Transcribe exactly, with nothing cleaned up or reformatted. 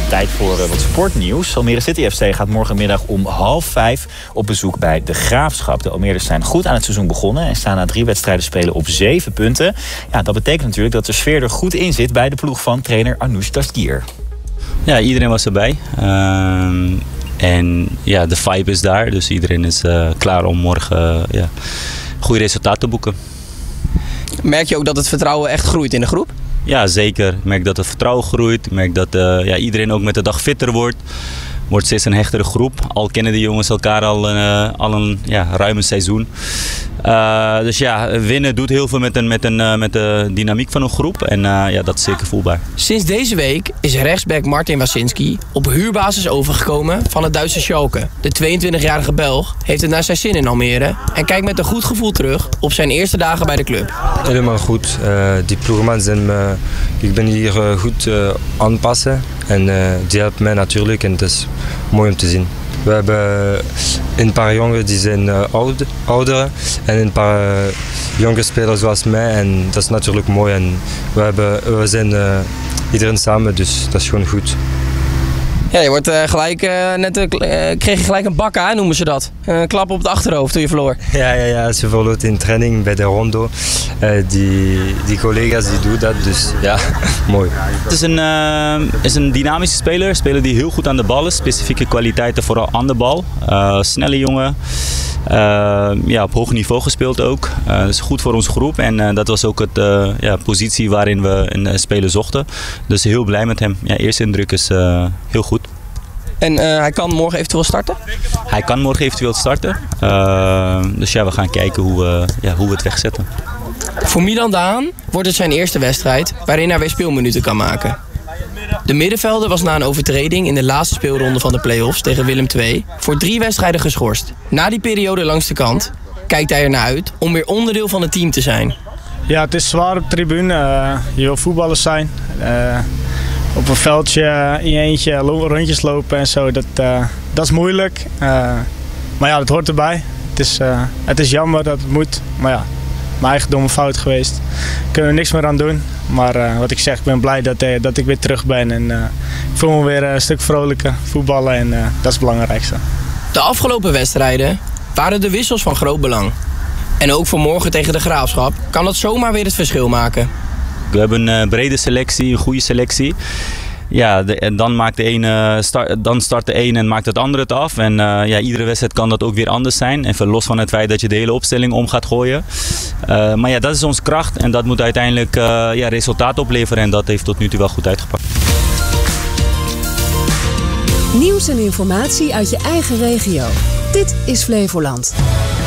Tijd voor uh, wat sportnieuws. Almere City F C gaat morgenmiddag om half vijf op bezoek bij de Graafschap. De Almeerders zijn goed aan het seizoen begonnen en staan na drie wedstrijden spelen op zeven punten. Ja, dat betekent natuurlijk dat de sfeer er goed in zit bij de ploeg van trainer Anoush Dastgir. Ja, iedereen was erbij. Uh, en ja, de vibe is daar. Dus iedereen is uh, klaar om morgen uh, ja, goede resultaten te boeken. Merk je ook dat het vertrouwen echt groeit in de groep? Ja, zeker. Ik merk dat het vertrouwen groeit. Ik merk dat uh, ja, iedereen ook met de dag fitter wordt. Wordt steeds een hechtere groep. Al kennen de jongens elkaar al, uh, al een ja, ruim een seizoen. Uh, dus ja, winnen doet heel veel met, een, met, een, uh, met de dynamiek van een groep. En uh, ja, dat is zeker voelbaar. Sinds deze week is rechtsback Martin Wasinski op huurbasis overgekomen van het Duitse Schalke. De tweeëntwintigjarige Belg heeft het naar zijn zin in Almere en kijkt met een goed gevoel terug op zijn eerste dagen bij de club. Helemaal goed. Uh, die ploegman zijn me, ik ben hier uh, goed uh, aanpassen en uh, die helpt mij natuurlijk en het is mooi om te zien. We hebben een paar jongen die zijn uh, oud, ouder en een paar uh, jonge spelers zoals mij en dat is natuurlijk mooi. En we, hebben, we zijn uh, iedereen samen, dus dat is gewoon goed. Ja, je wordt uh, gelijk, uh, net uh, kreeg je gelijk een bak aan, noemen ze dat. Een klap op het achterhoofd toen je verloor. Ja, ja, ja, als je verloot in training bij de rondo. Uh, die, die collega's die doen dat, dus ja, mooi. Het is een, uh, is een dynamische speler, een speler die heel goed aan de bal is. Specifieke kwaliteiten vooral aan de bal. Uh, snelle jongen. Uh, ja, op hoog niveau gespeeld ook. Uh, dat is goed voor onze groep en uh, dat was ook de uh, ja, positie waarin we een uh, speler zochten. Dus heel blij met hem. Ja, eerste indruk is uh, heel goed. En uh, hij kan morgen eventueel starten? Hij kan morgen eventueel starten. Uh, dus ja, we gaan kijken hoe, uh, ja, hoe we het wegzetten. Voor Milan Daan wordt het zijn eerste wedstrijd waarin hij weer speelminuten kan maken. De middenvelder was na een overtreding in de laatste speelronde van de play-offs tegen Willem twee voor drie wedstrijden geschorst. Na die periode langs de kant kijkt hij ernaar uit om weer onderdeel van het team te zijn. Ja, het is zwaar op de tribune. Uh, je wil voetballers zijn. Uh, op een veldje in je eentje rondjes lopen en zo, dat, uh, dat is moeilijk. Uh, maar ja, dat hoort erbij. Het is, uh, het is jammer dat het moet, maar ja, mijn eigen domme fout geweest. Daar kunnen we niks meer aan doen. Maar uh, wat ik zeg, ik ben blij dat, uh, dat ik weer terug ben. En uh, ik voel me weer een stuk vrolijker voetballen en uh, dat is het belangrijkste. De afgelopen wedstrijden waren de wissels van groot belang. En ook voor morgen tegen de Graafschap kan dat zomaar weer het verschil maken. We hebben een brede selectie, een goede selectie. Ja, de, en dan, maakt de ene, start, dan start de een en maakt het andere het af. En uh, ja, iedere wedstrijd kan dat ook weer anders zijn. Even los van het feit dat je de hele opstelling om gaat gooien. Uh, maar ja, dat is onze kracht en dat moet uiteindelijk uh, ja, resultaat opleveren. En dat heeft tot nu toe wel goed uitgepakt. Nieuws en informatie uit je eigen regio. Dit is Flevoland.